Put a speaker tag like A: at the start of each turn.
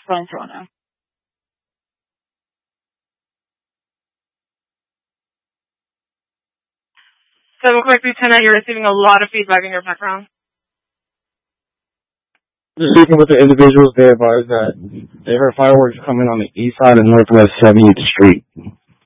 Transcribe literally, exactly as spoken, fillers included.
A: phone Toronto. Seven Quebec Lieutenant, you're receiving a lot of feedback in your background.
B: Speaking with the individuals, they advised that they heard fireworks coming on the east side of Northwest seventieth Street.